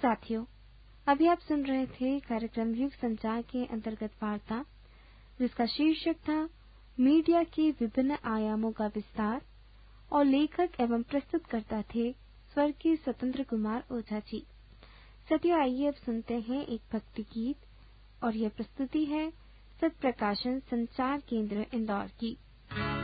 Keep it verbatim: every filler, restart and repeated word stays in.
साथियों, अभी आप सुन रहे थे कार्यक्रम युग संचार के अंतर्गत वार्ता, जिसका शीर्षक था मीडिया के विभिन्न आयामों का विस्तार, और लेखक एवं प्रस्तुतकर्ता थे स्वर्गीय स्वतंत्र कुमार ओझा जी। साथियों, आइए अब सुनते हैं एक भक्ति गीत, और यह प्रस्तुति है सत्प्रकाशन संचार केंद्र इंदौर की।